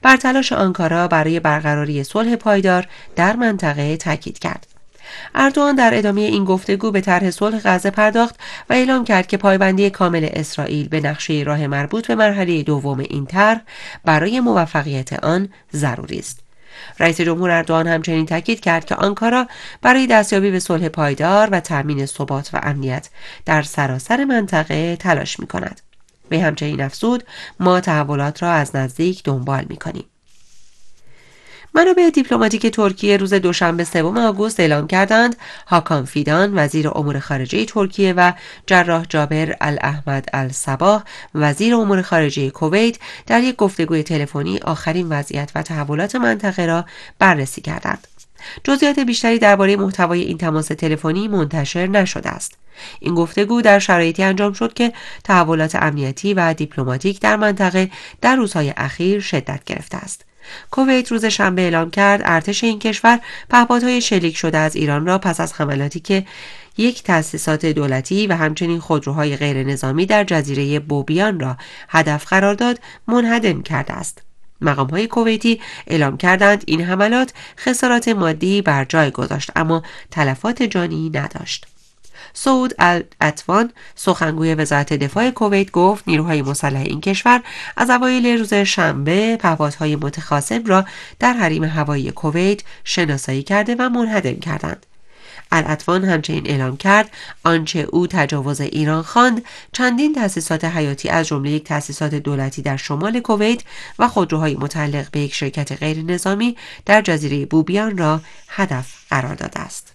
بر تلاش آنکارا برای برقراری صلح پایدار در منطقه تاکید کرد. اردوغان در ادامه این گفتگو به طرح صلح غزه پرداخت و اعلام کرد که پایبندی کامل اسرائیل به نقشه راه مربوط به مرحله دوم این طرح برای موفقیت آن ضروری است. رئیس جمهور اردوغان همچنین تاکید کرد که آنکارا برای دستیابی به صلح پایدار و تأمین ثبات و امنیت در سراسر منطقه تلاش می‌کند. وی همچنین افزود: ما تحولات را از نزدیک دنبال می‌کنیم. منابع دیپلماتیک ترکیه روز دوشنبه 3 آگوست اعلام کردند هاکان فیدان وزیر امور خارجه ترکیه و جراح جابر الاحمد الصباح وزیر امور خارجه کویت در یک گفتگوی تلفنی آخرین وضعیت و تحولات منطقه را بررسی کردند. جزئیات بیشتری درباره محتوای این تماس تلفنی منتشر نشده است. این گفتگو در شرایطی انجام شد که تحولات امنیتی و دیپلماتیک در منطقه در روزهای اخیر شدت گرفته است. کویت روز شنبه اعلام کرد ارتش این کشور پهپادهای شلیک شده از ایران را پس از حملاتی که یک تأسیسات دولتی و همچنین خودروهای غیر نظامی در جزیره بوبیان را هدف قرار داد منهدم کرده است. مقام‌های کویتی اعلام کردند این حملات خسارات مادی بر جای گذاشت اما تلفات جانی نداشت. سعود العطوان سخنگوی وزارت دفاع کویت گفت نیروهای مسلح این کشور از اوایل روز شنبه پهپادهای متخاصم را در حریم هوایی کویت شناسایی کرده و منهدم کردند. العطوان همچنین اعلام کرد آنچه او تجاوز ایران خواند چندین تأسیسات حیاتی از جمله یک تأسیسات دولتی در شمال کویت و خودروهای متعلق به یک شرکت غیر نظامی در جزیره بوبیان را هدف قرار داده است.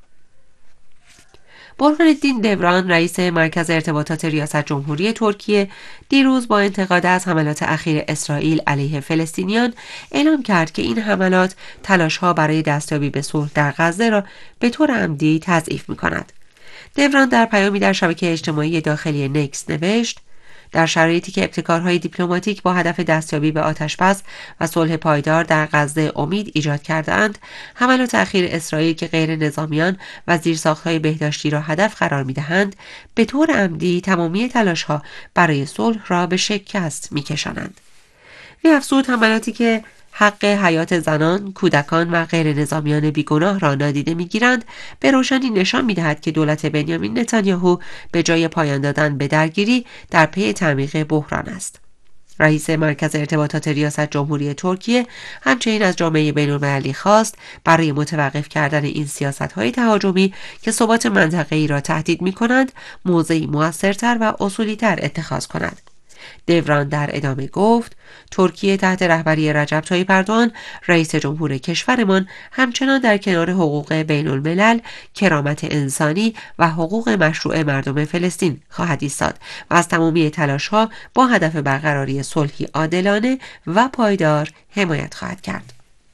برهان الدین دوران رئیس مرکز ارتباطات ریاست جمهوری ترکیه دیروز با انتقاد از حملات اخیر اسرائیل علیه فلسطینیان اعلام کرد که این حملات تلاش‌ها برای دستیابی به صلح در غزه را به طور عمدی تضعیف می‌کند. دوران در پیامی در شبکه اجتماعی داخلی نکس نوشت: در شرایطی که ابتکارهای دیپلماتیک با هدف دستیابی به آتش‌بس و صلح پایدار در غزه امید ایجاد کرده‌اند، حملات اخیر اسرائیل که غیر نظامیان و زیرساخت‌های بهداشتی را هدف قرار می‌دهند، به طور عمدی تمامی تلاش‌ها برای صلح را به شکست می‌کشانند. وی افزود حملاتی که حق حیات زنان، کودکان و غیر نظامیان بیگناه را نادیده می‌گیرند، به روشنی نشان می‌دهد که دولت بنیامین نتانیاهو به جای پایان دادن به درگیری در پی تعمیق بحران است. رئیس مرکز ارتباطات ریاست جمهوری ترکیه همچنین از جامعه بین‌المللی خواست برای متوقف کردن این سیاست‌های تهاجمی که ثبات منطقه‌ای را تهدید می‌کنند، موضعی موثرتر و اصولی‌تر اتخاذ کند. دوران در ادامه گفت ترکیه تحت رهبری رجب طیب اردوغان رئیس جمهور کشورمان همچنان در کنار حقوق بین الملل، کرامت انسانی و حقوق مشروع مردم فلسطین خواهد ایستاد و از تمامی تلاش‌ها با هدف برقراری صلحی عادلانه و پایدار حمایت خواهد کرد.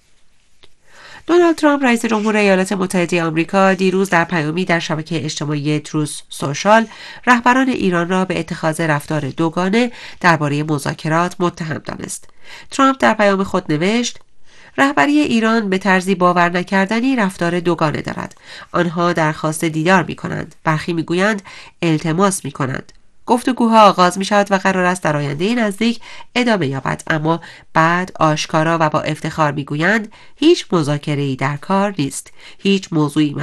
دونالد ترامپ رئیس جمهور ایالات متحده آمریکا دیروز در پیامی در شبکه اجتماعی تروث سوشال رهبران ایران را به اتخاذ رفتار دوگانه درباره مذاکرات متهم دانست. ترامپ در پیام خود نوشت: رهبری ایران به طرزی باور نکردنی رفتار دوگانه دارد. آنها درخواست دیدار می کنند، برخی می گویند التماس می کنند. گفتگوها آغاز می شود و قرار است در آینده نزدیک ادامه یابد، اما بعد آشکارا و با افتخار می گویند هیچ مذاکره‌ای در کار نیست، هیچ موضوعی